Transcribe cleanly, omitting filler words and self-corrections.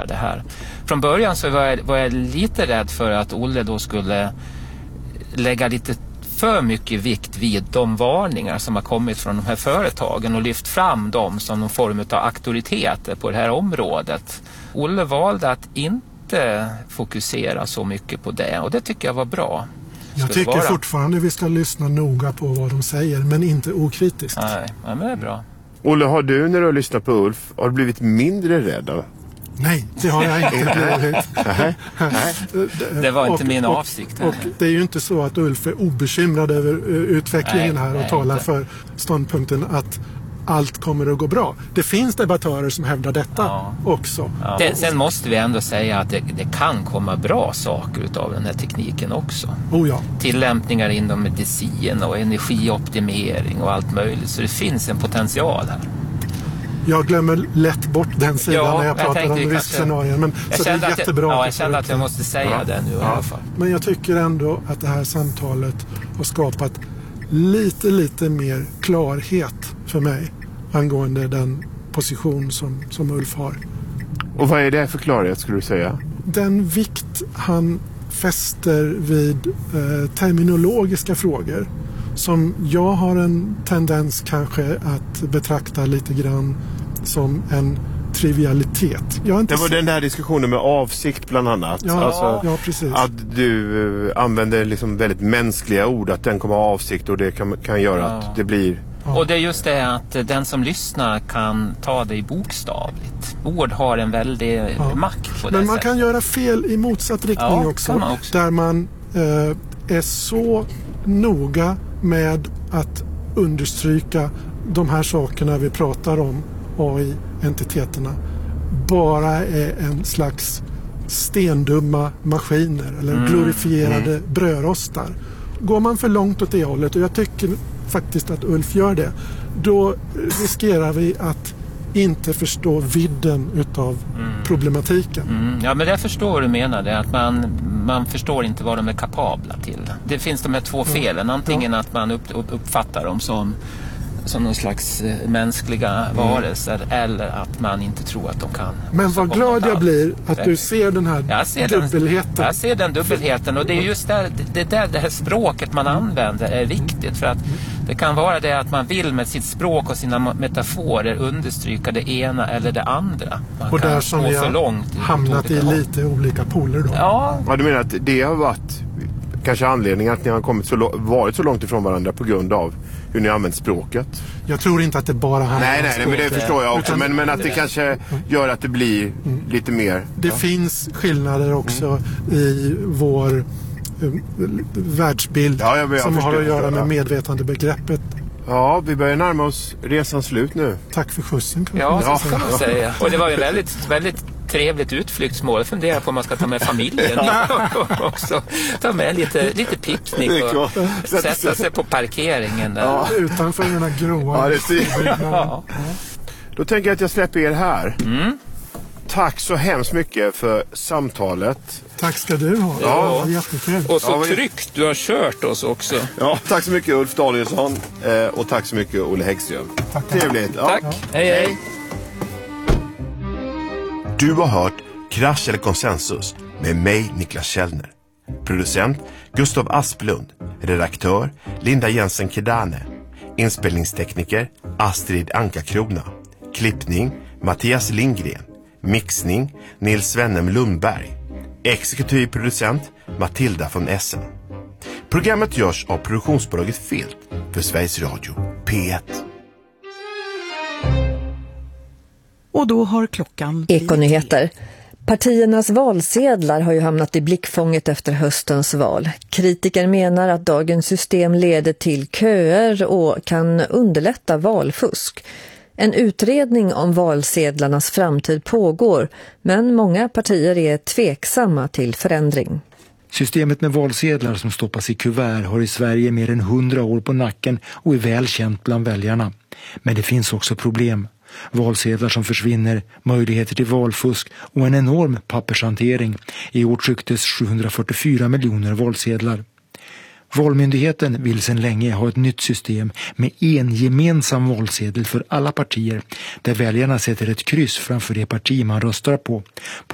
hantera det här. Från början så var jag lite rädd för att Olle då skulle lägga lite för mycket vikt vid de varningar som har kommit från de här företagen och lyft fram dem som någon form av auktoriteter på det här området. Olle valde att inte fokusera så mycket på det, och det tycker jag var bra. Jag tycker fortfarande vi ska lyssna noga på vad de säger, men inte okritiskt. Nej, men det är bra. Olle, har du när du har lyssnat på Ulf, har du blivit mindre rädd? Nej, det har jag inte blivit. Det var inte min avsikt. Och det är ju inte så att Ulf är obekymrad över utvecklingen här och talar för ståndpunkten att allt kommer att gå bra. Det finns debattörer som hävdar detta också. Ja. Sen måste vi ändå säga att det kan komma bra saker utav den här tekniken också. Oh ja. Tillämpningar inom medicin och energioptimering och allt möjligt. Så det finns en potential här. Jag glömmer lätt bort den sidan när jag pratar om riskscenarier. Men så det är jättebra. Jag kände att jag måste säga det nu i alla fall. Men jag tycker ändå att det här samtalet har skapat lite mer klarhet för mig angående den position som Ulf har. Och vad är det för klarhet skulle du säga? Den vikt han fäster vid terminologiska frågor som jag har en tendens kanske att betrakta lite grann som en trivialitet. Det var den där diskussionen med avsikt bland annat. Ja, ja, precis. Att du använder liksom väldigt mänskliga ord, att den kommer ha avsikt och det kan göra att det blir... Ja. Och det är just det att den som lyssnar kan ta det bokstavligt. Ord har en väldig makt på det. Men man kan göra fel i motsatt riktning också. Där man är så noga med att understryka de här sakerna vi pratar om, AI-entiteterna, bara är en slags stendumma maskiner eller glorifierade brödrostar. Går man för långt åt det hållet, och jag tycker faktiskt att Ulf gör det, då riskerar vi att inte förstå vidden utav problematiken. Ja, men jag förstår vad du menar, det att man förstår inte vad de är kapabla till. Det finns de här två felen, antingen att man uppfattar dem som någon slags mänskliga varelser, eller att man inte tror att de kan. Men vad glad jag blir att du ser den här dubbelheten. Jag ser den dubbelheten, och det är just det här språket man använder är viktigt, för att det kan vara det att man vill med sitt språk och sina metaforer understryka det ena eller det andra. Man och där som vi har hamnat i lite olika poler då. Ja, du menar att det har varit kanske anledningen att ni har varit så långt ifrån varandra på grund av hur ni använder språket? Jag tror inte att det bara handlar om Nej, men det förstår jag också. Men att det kanske gör att det blir lite mer... Det finns skillnader också i vår världsbild som har att göra med medvetandebegreppet. Ja, vi börjar närma oss resans slut nu. Tack för skjutsen. Ja, så kan man säga. Och det var ju väldigt trevligt utflyktsmål. Fundera på om man ska ta med familjen och också ta med lite picknick och sätta sig på parkeringen där. Ja, utanför den här gråa. Då tänker jag att jag släpper er här. Tack så hemskt mycket för samtalet. Tack ska du ha. Ja. Det var jättekul. Och så tryggt du har kört oss också. Ja, tack så mycket Ulf Danielsson och tack så mycket Olle Häggström. Tack. Trevligt. Ja. Tack. Hej. Du har hört Krasch eller konsensus med mig, Niklas Källner. Producent Gustav Asplund. Redaktör Linda Jensen Kedane. Inspelningstekniker Astrid Anka-Krona. Klippning Mattias Lindgren. Mixning Nils Svennem Lundberg. Exekutiv producent Matilda von Essen. Programmet görs av produktionsbolaget Filt för Sveriges Radio P1. Och då har klockan... Ekonyheter. Partiernas valsedlar har ju hamnat i blickfånget efter höstens val. Kritiker menar att dagens system leder till köer och kan underlätta valfusk. En utredning om valsedlarnas framtid pågår, men många partier är tveksamma till förändring. Systemet med valsedlar som stoppas i kuvert har i Sverige mer än 100 år på nacken och är välkänt bland väljarna. Men det finns också problem. Valsedlar som försvinner, möjligheter till valfusk och en enorm pappershantering. I år trycktes 744 miljoner valsedlar. Valmyndigheten vill sedan länge ha ett nytt system med en gemensam valsedel för alla partier där väljarna sätter ett kryss framför det parti man röstar på.